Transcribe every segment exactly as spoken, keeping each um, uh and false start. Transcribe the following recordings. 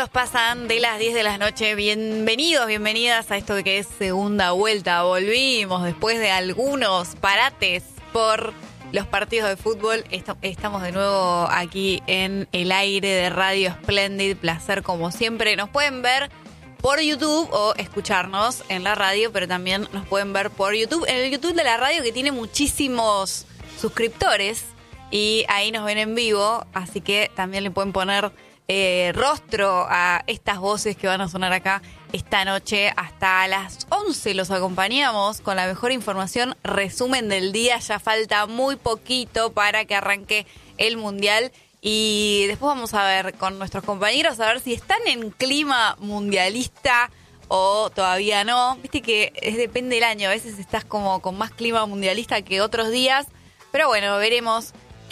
minutos pasan de las diez de la noche. Bienvenidos, bienvenidas a esto que es Segunda Vuelta. Volvimos después de algunos parates por los partidos de fútbol. Estamos de nuevo aquí en el aire de Radio Splendid. Placer como siempre. Nos pueden ver por YouTube o escucharnos en la radio, pero también nos pueden ver por YouTube. En el YouTube de la radio, que tiene muchísimos suscriptores, y ahí nos ven en vivo, así que también le pueden poner eh, rostro a estas voces que van a sonar acá esta noche. Hasta las once los acompañamos con la mejor información, resumen del día. Ya falta muy poquito para que arranque el Mundial. Y después vamos a ver con nuestros compañeros a ver si están en clima mundialista o todavía no. Viste que es, depende del año. A veces estás como con más clima mundialista que otros días. Pero bueno, veremos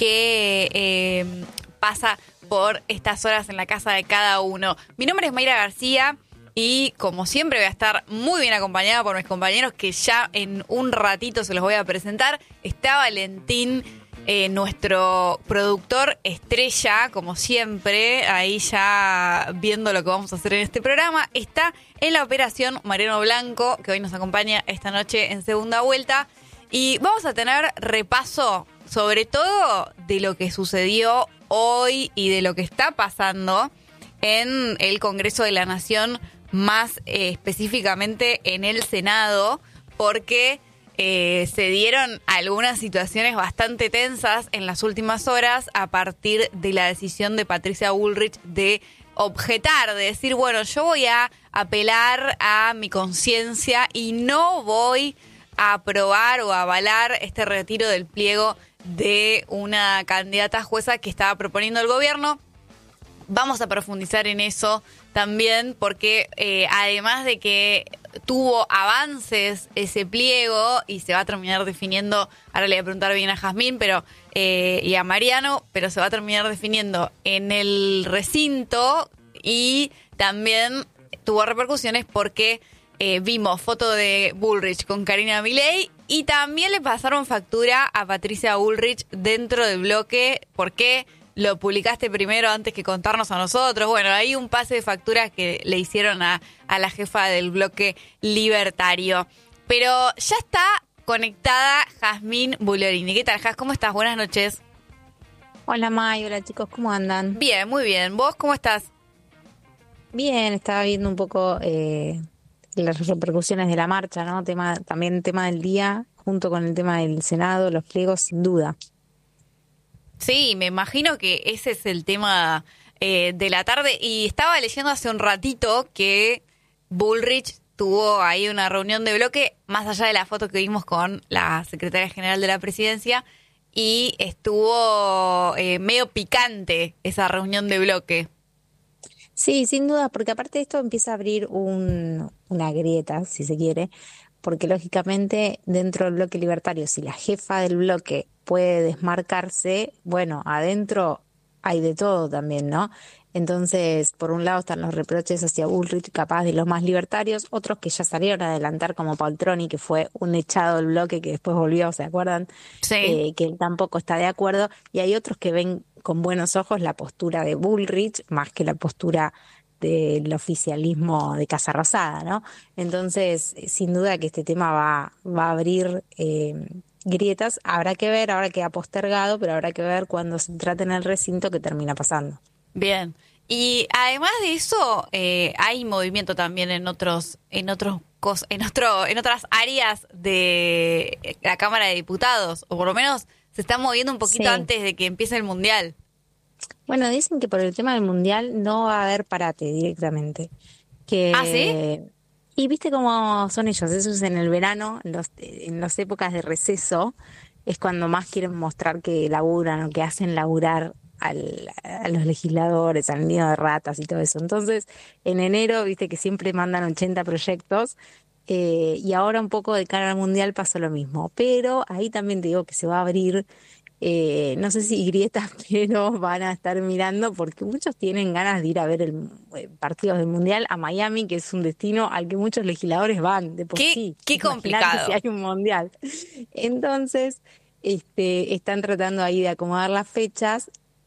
qué eh, pasa por estas horas en la casa de cada uno. Mi nombre es Mayra García y como siempre voy a estar muy bien acompañada por mis compañeros que ya en un ratito se los voy a presentar. Está Valentín, Eh, nuestro productor estrella, como siempre, ahí ya viendo lo que vamos a hacer en este programa. Está en la operación Mariano Blanco, que hoy nos acompaña esta noche en Segunda Vuelta. Y vamos a tener repaso, sobre todo, de lo que sucedió hoy y de lo que está pasando en el Congreso de la Nación, más eh, específicamente en el Senado, porque Eh, se dieron algunas situaciones bastante tensas en las últimas horas a partir de la decisión de Patricia Bullrich de objetar, de decir, bueno, yo voy a apelar a mi conciencia y no voy a aprobar o a avalar este retiro del pliego de una candidata jueza que estaba proponiendo el gobierno. Vamos a profundizar en eso también porque eh, además de que tuvo avances ese pliego y se va a terminar definiendo, ahora le voy a preguntar bien a Jazmín pero, eh, y a Mariano, pero se va a terminar definiendo en el recinto y también tuvo repercusiones porque eh, vimos foto de Bullrich con Karina Milei y también le pasaron factura a Patricia Bullrich dentro del bloque. ¿Por qué? Lo publicaste primero antes que contarnos a nosotros. Bueno, hay un pase de facturas que le hicieron a, a la jefa del bloque libertario. Pero ya está conectada Jazmín Bullorini. ¿Qué tal, Jaz? ¿Cómo estás? Buenas noches. Hola, May. Hola, chicos. ¿Cómo andan? Bien, muy bien. ¿Vos cómo estás? Bien, estaba viendo un poco eh, las repercusiones de la marcha, ¿no? Tema, también tema del día, junto con el tema del Senado, los pliegos, sin duda. Sí, me imagino que ese es el tema eh, de la tarde. Y estaba leyendo hace un ratito que Bullrich tuvo ahí una reunión de bloque, más allá de la foto que vimos con la secretaria general de la presidencia, y estuvo eh, medio picante esa reunión de bloque. Sí, sin duda, porque aparte de esto empieza a abrir un, una grieta, si se quiere, porque lógicamente dentro del bloque libertario, si la jefa del bloque puede desmarcarse, bueno, adentro hay de todo también, ¿no? Entonces, por un lado están los reproches hacia Bullrich, capaz de los más libertarios, otros que ya salieron a adelantar, como Paltroni, que fue un echado del bloque que después volvió, ¿se acuerdan? Sí. Eh, que él tampoco está de acuerdo, y hay otros que ven con buenos ojos la postura de Bullrich, más que la postura del oficialismo de Casa Rosada, ¿no? Entonces, sin duda que este tema va, va a abrir eh, grietas. Habrá que ver, ahora que ha postergado, pero habrá que ver cuando se trate en el recinto qué termina pasando. Bien. Y además de eso, eh, hay movimiento también en otros, en otros cos, en otro, en otras áreas de la Cámara de Diputados, o por lo menos se está moviendo un poquito Sí. antes de que empiece el Mundial. Bueno, dicen que por el tema del Mundial no va a haber parate directamente. Que, ¿Ah, sí? Y viste cómo son ellos, eso es en el verano, en, los, en las épocas de receso, es cuando más quieren mostrar que laburan o que hacen laburar al, a los legisladores, al nido de ratas y todo eso. Entonces, en enero, viste que siempre mandan ochenta proyectos, eh, y ahora un poco de cara al Mundial pasó lo mismo. Pero ahí también te digo que se va a abrir, eh, no sé si grietas, pero van a estar mirando porque muchos tienen ganas de ir a ver el eh, partidos del Mundial a Miami, que es un destino al que muchos legisladores van de por Qué, sí. qué Imagínate complicado. si hay un Mundial. Entonces, este, están tratando ahí de acomodar las fechas.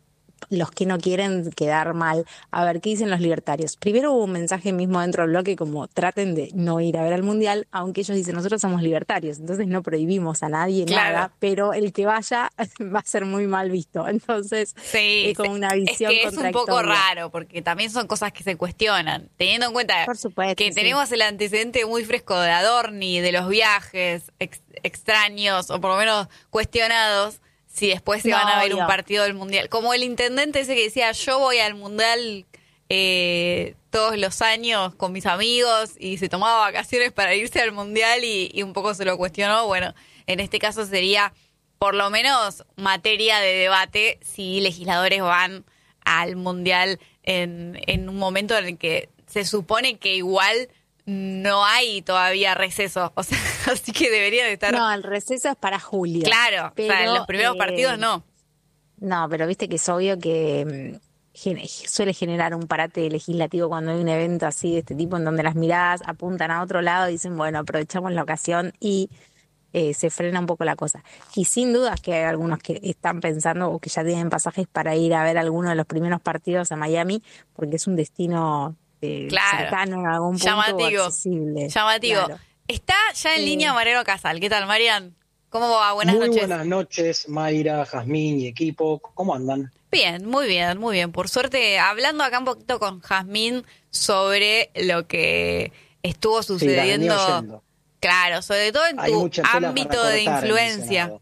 los que no quieren quedar mal. A ver, ¿qué dicen los libertarios? Primero hubo un mensaje mismo dentro del bloque como traten de no ir a ver al Mundial, aunque ellos dicen nosotros somos libertarios, entonces no prohibimos a nadie Claro. nada, pero el que vaya va a ser muy mal visto. Entonces Sí, es como sí. una visión es que es un poco contradictoria. raro, porque también son cosas que se cuestionan, teniendo en cuenta Por supuesto, que sí. tenemos el antecedente muy fresco de Adorni, de los viajes ex- extraños, o por lo menos cuestionados, si después se No, van a ver obvio. un partido del Mundial. Como el intendente ese que decía, yo voy al Mundial eh, todos los años con mis amigos, y se tomaba vacaciones para irse al Mundial y, y un poco se lo cuestionó. Bueno, en este caso sería por lo menos materia de debate si legisladores van al Mundial en, en un momento en el que se supone que igual no hay todavía receso, o sea, así que deberían estar... No, el receso es para julio. Claro, pero, o sea, en los primeros eh, partidos no. No, pero viste que es obvio que mm, gen- suele generar un parate legislativo cuando hay un evento así de este tipo en donde las miradas apuntan a otro lado y dicen, bueno, aprovechamos la ocasión y eh, se frena un poco la cosa. Y sin dudas que hay algunos que están pensando o que ya tienen pasajes para ir a ver alguno de los primeros partidos a Miami, porque es un destino eh, Claro. cercano en algún punto Llamativo. o accesible. Llamativo. Claro. Está ya en Eh, línea Mariano Casal. ¿Qué tal, Marian? ¿Cómo va? Buenas Muy noches. buenas noches, Mayra, Jazmín y equipo. ¿Cómo andan? Bien, muy bien, muy bien. Por suerte, hablando acá un poquito con Jazmín sobre lo que estuvo Sí, las venía sucediendo. oyendo. Claro, sobre todo en Hay tu mucha tela ámbito para de cortar en el influencia. Senado.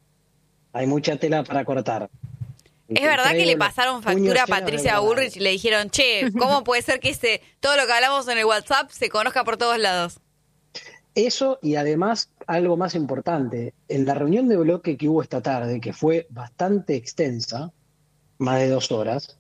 Hay mucha tela para cortar. Y Es te verdad que traigo le los pasaron puños factura a llenos de Patricia verdad. Bullrich y le dijeron, che, ¿cómo puede ser que ese, todo lo que hablamos en el WhatsApp se conozca por todos lados? Eso, y además algo más importante, en la reunión de bloque que hubo esta tarde, que fue bastante extensa, más de dos horas,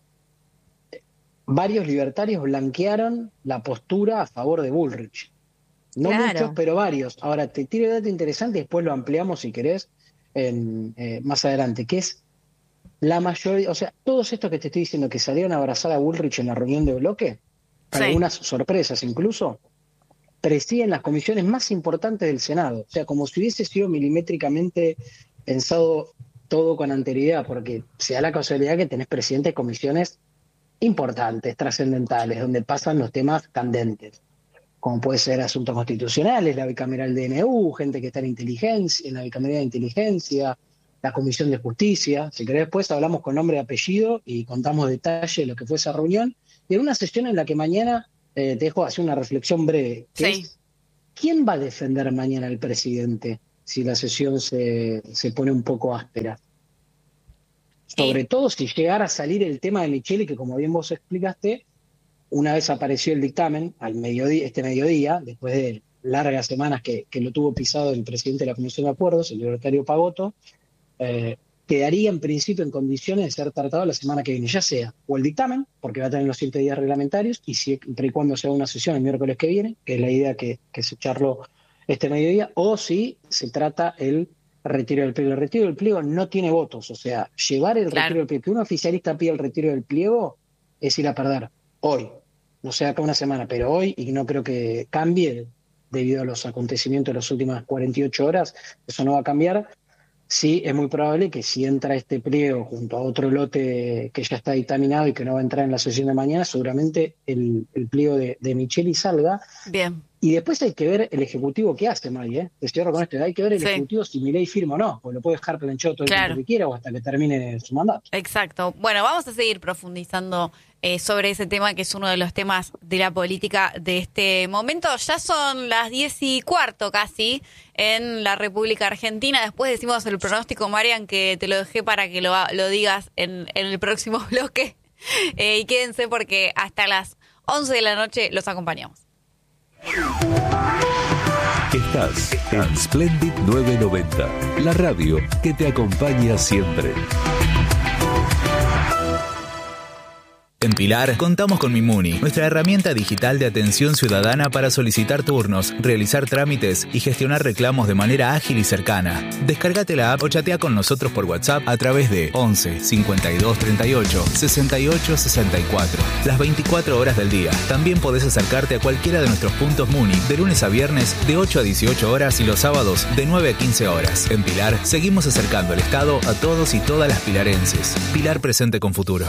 varios libertarios blanquearon la postura a favor de Bullrich. No Claro. muchos, pero varios. Ahora, te tiro dato interesante y después lo ampliamos si querés en, eh, más adelante, que es la mayoría, o sea, todos estos que te estoy diciendo que salieron a abrazar a Bullrich en la reunión de bloque, para Sí. algunas sorpresas incluso, presiden las comisiones más importantes del Senado. O sea, como si hubiese sido milimétricamente pensado todo con anterioridad, porque se da la casualidad que tenés presidentes de comisiones importantes, trascendentales, donde pasan los temas candentes, como puede ser asuntos constitucionales, la bicameral de N U, gente que está en inteligencia, en la bicameral de inteligencia, la Comisión de Justicia. Si querés, después hablamos con nombre y apellido y contamos detalles de lo que fue esa reunión. Y en una sesión en la que mañana eh, te dejo hacer una reflexión breve, que Sí. es, ¿quién va a defender mañana al presidente si la sesión se, se pone un poco áspera? Sobre Sí. todo si llegara a salir el tema de Micheli, que como bien vos explicaste, una vez apareció el dictamen al mediodía, este mediodía, después de largas semanas que, que lo tuvo pisado el presidente de la Comisión de Acuerdos, el libertario Pagotto, eh, quedaría en principio en condiciones de ser tratado la semana que viene, ya sea o el dictamen, porque va a tener los siete días reglamentarios, y siempre y cuando sea una sesión el miércoles que viene, que es la idea que, que se charló este mediodía, o si se trata el retiro del pliego. El retiro del pliego no tiene votos, o sea, llevar el Claro. retiro del pliego, que un oficialista pida el retiro del pliego es ir a perder hoy, no sé, acá una semana, pero hoy, y no creo que cambie debido a los acontecimientos de las últimas cuarenta y ocho horas, eso no va a cambiar. Sí, es muy probable que si entra este pliego junto a otro lote que ya está dictaminado y que no va a entrar en la sesión de mañana, seguramente el, el pliego de, de Micheli salga. Bien. Y después hay que ver el ejecutivo que hace, May, ¿eh? Te cierro con esto. Hay que ver el Sí. ejecutivo si Milei firma o no, porque lo puede dejar planchado todo el Claro. tiempo que quiera o hasta que termine su mandato. Exacto. Bueno, vamos a seguir profundizando eh, sobre ese tema, que es uno de los temas de la política de este momento. Ya son las diez y cuarto casi en la República Argentina. Después decimos el pronóstico, Marian, que te lo dejé para que lo, lo digas en, en el próximo bloque. Eh, y quédense porque hasta las once de la noche los acompañamos. Estás en Splendid novecientos noventa, la radio que te acompaña siempre. En Pilar, contamos con Mimuni, nuestra herramienta digital de atención ciudadana para solicitar turnos, realizar trámites y gestionar reclamos de manera ágil y cercana. Descárgate la app o chatea con nosotros por WhatsApp a través de once cincuenta y dos treinta y ocho sesenta y ocho sesenta y cuatro. Las veinticuatro horas del día. También podés acercarte a cualquiera de nuestros puntos Muni de lunes a viernes de ocho a dieciocho horas y los sábados de nueve a quince horas. En Pilar, seguimos acercando el Estado a todos y todas las pilarenses. Pilar presente con futuro.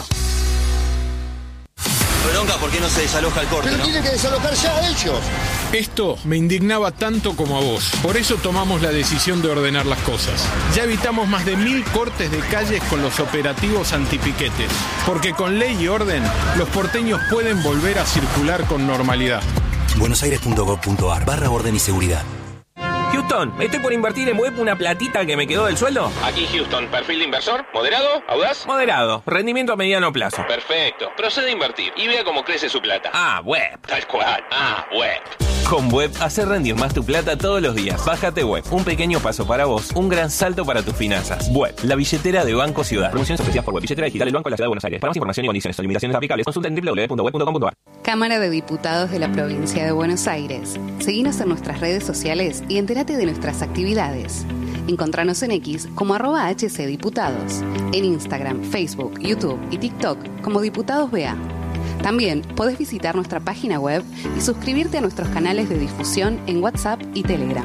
Bronca, ¿por qué no se desaloja el corte? Pero ¿no? tienen que desalojar ya ellos. Esto me indignaba tanto como a vos. Por eso tomamos la decisión de ordenar las cosas. Ya evitamos más de mil cortes de calles con los operativos antipiquetes. Porque con ley y orden, los porteños pueden volver a circular con normalidad. buenosaires.gov.ar barra orden y seguridad. Houston, estoy por invertir en web una platita que me quedó del sueldo. Aquí Houston, perfil de inversor, moderado, audaz. Moderado, rendimiento a mediano plazo. Perfecto, procede a invertir y vea cómo crece su plata. Ah, web. Tal cual, ah, web. Con Web, hacer rendir más tu plata todos los días. Bájate Web, un pequeño paso para vos, un gran salto para tus finanzas. Web, la billetera de Banco Ciudad. Promociones ofrecidas por Web, billetera digital del Banco de la Ciudad de Buenos Aires. Para más información y condiciones o limitaciones aplicables, consulta en doble u doble u doble u punto web punto com punto a r. Cámara de Diputados de la Provincia de Buenos Aires. Seguinos en nuestras redes sociales y entérate de nuestras actividades. Encontranos en X como arroba hcdiputados. En Instagram, Facebook, YouTube y TikTok como Diputados B A. También podés visitar nuestra página web y suscribirte a nuestros canales de difusión en WhatsApp y Telegram.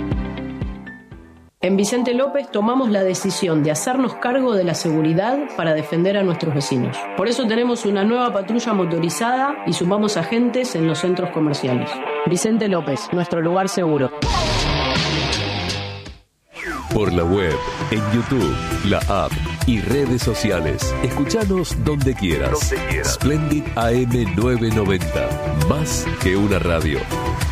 En Vicente López tomamos la decisión de hacernos cargo de la seguridad para defender a nuestros vecinos. Por eso tenemos una nueva patrulla motorizada y sumamos agentes en los centros comerciales. Vicente López, nuestro lugar seguro. Por la web, en YouTube, la app y redes sociales. Escuchanos donde quieras. Donde quieras. Splendid A M novecientos noventa. Más que una radio.